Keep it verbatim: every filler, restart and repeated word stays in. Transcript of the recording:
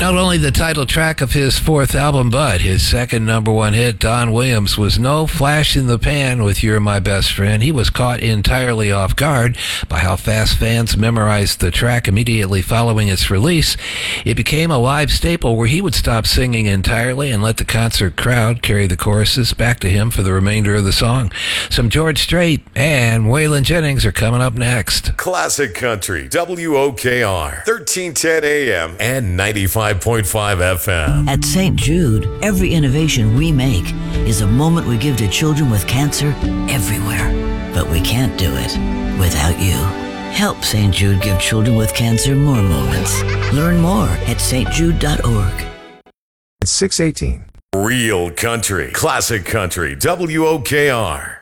Not only the title track of his fourth album, but his second number one hit, Don Williams, was no flash in the pan with You're My Best Friend. He was caught entirely off guard by how fast fans memorized the track immediately following its release. It became a live staple where he would stop singing entirely and let the concert crowd carry the choruses back to him for the remainder of the song. Some George Strait and Waylon Jennings are coming up next. Classic Country, W O K R, thirteen ten A M and ninety-five point five F M. At Saint Jude, every innovation we make is a moment we give to children with cancer everywhere. But we can't do it without you. Help Saint Jude give children with cancer more moments. Learn more at s t jude dot org. six eighteen. Real country, classic country, W O K R.